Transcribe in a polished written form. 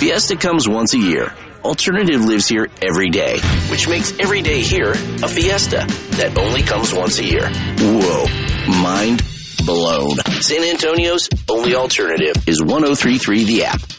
Fiesta comes once a year. Alternative lives here every day, which makes every day here a fiesta that only comes once a year. Whoa, mind blown. San Antonio's only alternative is 103.3 The App.